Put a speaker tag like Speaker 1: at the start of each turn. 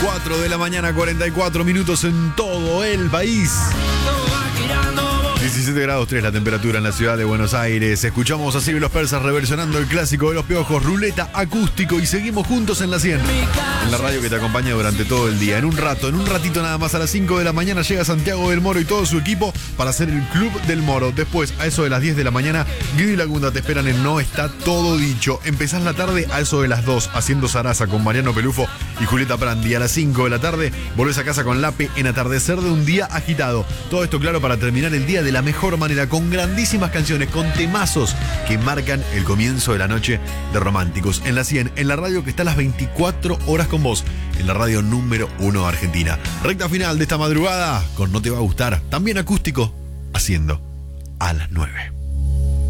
Speaker 1: 4 de la mañana, 44 minutos en todo el país. 17 grados 3 la temperatura en la ciudad de Buenos Aires. Escuchamos a Silvio Los Persas reversionando el clásico de Los Piojos, Ruleta Acústico, y seguimos juntos en la 100. En la radio que te acompaña durante todo el día. En un ratito nada más, a las 5 de la mañana llega Santiago del Moro y todo su equipo para hacer el Club del Moro. Después, a eso de las 10 de la mañana, Guido y Lagunda te esperan en No Está Todo Dicho. Empezás la tarde a eso de las 2 haciendo Zaraza con Mariano Pelufo y Julieta Prandi. A las 5 de la tarde volvés a casa con Lape en Atardecer de un Día Agitado. Todo esto, claro, para terminar el día de la mejor manera, con grandísimas canciones, con temazos que marcan el comienzo de la noche de Románticos. En la 100, en la radio que está a las 24 horas con vos, en la radio número 1 de Argentina. Recta final de esta madrugada con No Te Va a Gustar, también acústico, haciendo a las 9.